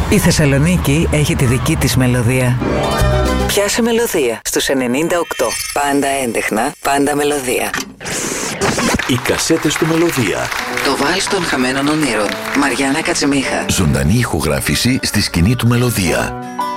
Η Θεσσαλονίκη έχει τη δική της μελωδία. Πιάσε μελωδία στους 98. Πάντα έντεχνα, πάντα μελωδία. Οι κασέτες του Μελωδία. Το βάλς των χαμένων ονείρων. Μαριάννα Κατσιμίχα. Ζωντανή ηχογράφηση στη σκηνή του Μελωδία.